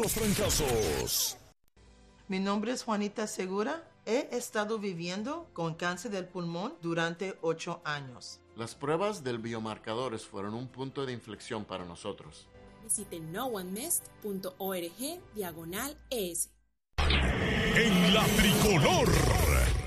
los trancazos. Mi nombre es Juanita Segura. He estado viviendo con cáncer del pulmón durante 8 años. Las pruebas del biomarcadores fueron un punto de inflexión para nosotros. Visite noonemissed.org/ES. En la tricolor.